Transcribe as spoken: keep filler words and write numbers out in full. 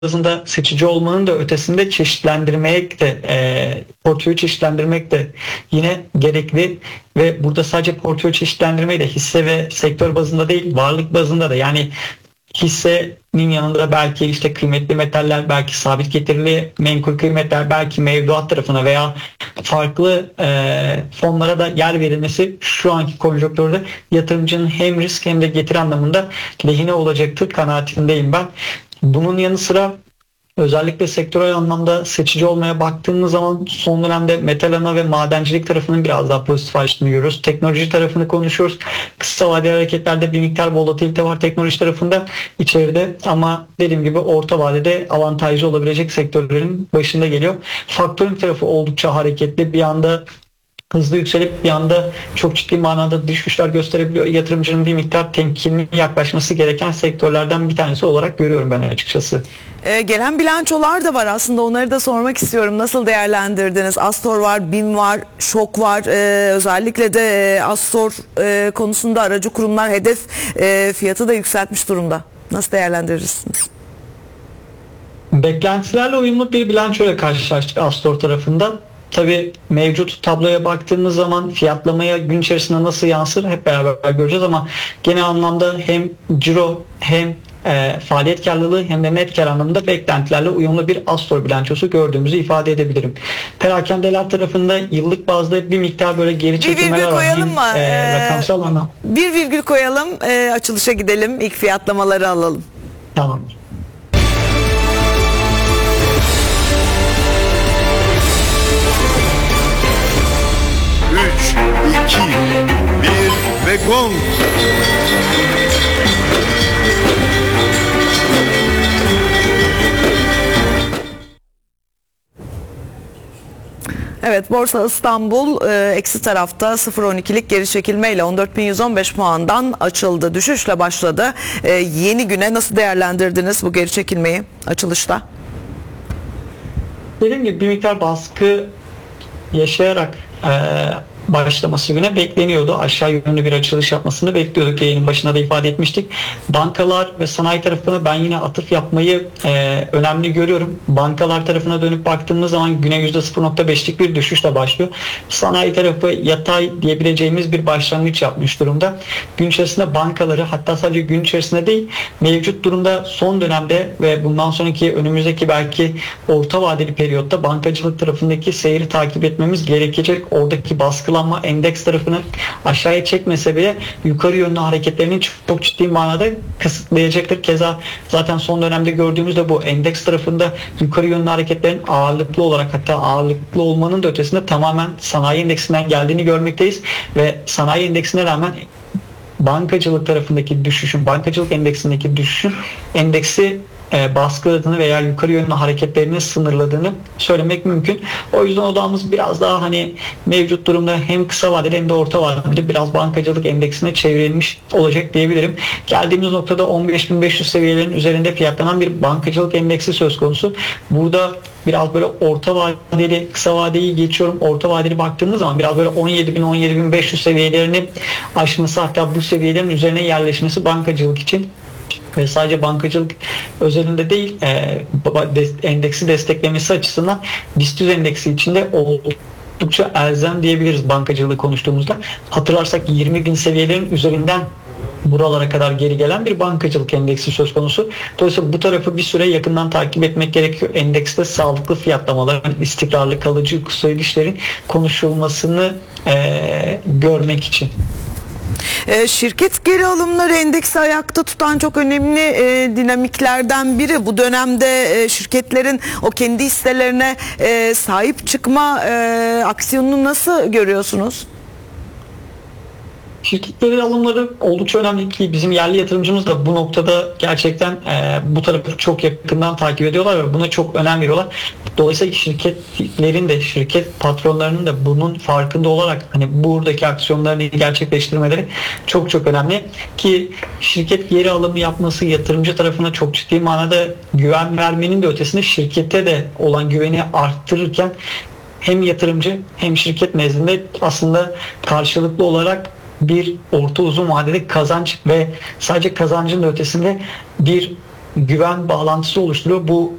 bazında seçici olmanın da ötesinde çeşitlendirmek de e, portföyü çeşitlendirmek de yine gerekli ve burada sadece portföy çeşitlendirmeyi de hisse ve sektör bazında değil, varlık bazında da, yani hissenin yanında belki işte kıymetli metaller, belki sabit getirili menkul kıymetler, belki mevduat tarafına veya farklı e, fonlara da yer verilmesi şu anki konjonktürde yatırımcının hem risk hem de getiri anlamında lehine olacaktır kanaatindeyim ben. Bunun yanı sıra özellikle sektörel anlamda seçici olmaya baktığımız zaman son dönemde metal ana ve madencilik tarafının biraz daha pozitif açtığını görüyoruz. Teknoloji tarafını konuşuyoruz. Kısa vadeli hareketlerde bir miktar volatilite var teknoloji tarafında içeride, ama dediğim gibi orta vadede avantajlı olabilecek sektörlerin başında geliyor. Faktörün tarafı oldukça hareketli. Bir anda hızlı yükselip bir anda çok ciddi manada düşüşler gösterebiliyor. Yatırımcının bir miktar temkinli yaklaşması gereken sektörlerden bir tanesi olarak görüyorum ben açıkçası. Ee, gelen bilançolar da var aslında, onları da sormak istiyorum. Nasıl değerlendirdiniz? Astor var, BİM var, Şok var. Ee, özellikle de e, Astor e, konusunda aracı kurumlar hedef e, fiyatı da yükseltmiş durumda. Nasıl değerlendirirsiniz? Beklentilerle uyumlu bir bilançoyla karşılaştık Astor tarafında. Tabii mevcut tabloya baktığımız zaman fiyatlamaya gün içerisinde nasıl yansır hep beraber göreceğiz, ama genel anlamda hem ciro hem e, faaliyet karlılığı hem de net kar anlamında beklentilerle uyumlu bir Astor bilançosu gördüğümüzü ifade edebilirim. Perakendeler tarafında yıllık bazda bir miktar böyle geri çekilmeler var. Koyalım mı? E, ee, rakamsal anlam. Bir virgül koyalım, e, açılışa gidelim, ilk fiyatlamaları alalım. Tamam. üç, iki, bir ve gong. Evet, Borsa İstanbul e, eksi tarafta sıfır virgül on ikilik geri çekilmeyle on dört bin yüz on beş puandan açıldı. Düşüşle başladı. E, yeni güne nasıl değerlendirdiniz bu geri çekilmeyi açılışta? Dediğim gibi bir miktar baskı yaşayarak e, başlaması güne bekleniyordu. Aşağı yönlü bir açılış yapmasını bekliyorduk. Yayının başında da ifade etmiştik. Bankalar ve sanayi tarafına ben yine atıf yapmayı e, önemli görüyorum. Bankalar tarafına dönüp baktığımız zaman güne yüzde sıfır virgül beşlik bir düşüşle başlıyor. Sanayi tarafı yatay diyebileceğimiz bir başlangıç yapmış durumda. Gün içerisinde bankaları, hatta sadece gün içerisinde değil, mevcut durumda son dönemde ve bundan sonraki önümüzdeki belki orta vadeli periyotta bankacılık tarafındaki seyri takip etmemiz gerekecek. Oradaki baskılanma endeks tarafını aşağıya çekmese bile yukarı yönlü hareketlerini çok ciddi manada kısıtlayacaktır. Keza zaten son dönemde gördüğümüzde bu endeks tarafında yukarı yönlü hareketlerin ağırlıklı olarak, hatta ağırlıklı olmanın da ötesinde tamamen sanayi endeksinden geldiğini görmekteyiz ve sanayi endeksine rağmen bankacılık tarafındaki düşüşün, bankacılık endeksindeki düşüşün endeksi e, baskıladığını veya yukarı yönlü hareketlerini sınırladığını söylemek mümkün. O yüzden odamız biraz daha hani mevcut durumda hem kısa vadeli hem de orta vadeli biraz bankacılık endeksine çevrilmiş olacak diyebilirim. Geldiğimiz noktada on beş bin beş yüz seviyelerin üzerinde fiyatlanan bir bankacılık endeksi söz konusu. Burada biraz böyle orta vadeli, kısa vadeyi geçiyorum. Orta vadeli baktığımız zaman biraz böyle on yedi bin on yedi bin beş yüz seviyelerini aşması, hatta bu seviyelerin üzerine yerleşmesi bankacılık için ve sadece bankacılık özelinde değil, endeksi desteklemesi açısından BIST yüz endeksi içinde oldukça elzem diyebiliriz bankacılığı konuştuğumuzda. Hatırlarsak yirmi bin seviyelerin üzerinden buralara kadar geri gelen bir bankacılık endeksi söz konusu. Dolayısıyla bu tarafı bir süre yakından takip etmek gerekiyor. Endekste sağlıklı fiyatlamaların, istikrarlı, kalıcı yükselişlerin konuşulmasını e, görmek için. E, şirket geri alımları endeksi ayakta tutan çok önemli e, dinamiklerden biri. Bu dönemde e, şirketlerin o kendi hisselerine e, sahip çıkma e, aksiyonunu nasıl görüyorsunuz? Şirketlerin alımları oldukça önemli ki bizim yerli yatırımcımız da bu noktada gerçekten e, bu tarafı çok yakından takip ediyorlar ve buna çok önem veriyorlar. Dolayısıyla şirketlerin de, şirket patronlarının da bunun farkında olarak hani buradaki aksiyonlarını gerçekleştirmeleri çok çok önemli ki şirket geri alımı yapması yatırımcı tarafına çok ciddi manada güven vermenin de ötesinde şirkete de olan güveni arttırırken hem yatırımcı hem şirket nezdinde aslında karşılıklı olarak bir orta uzun vadeli kazanç ve sadece kazancın da ötesinde bir güven bağlantısı oluşturuyor. Bu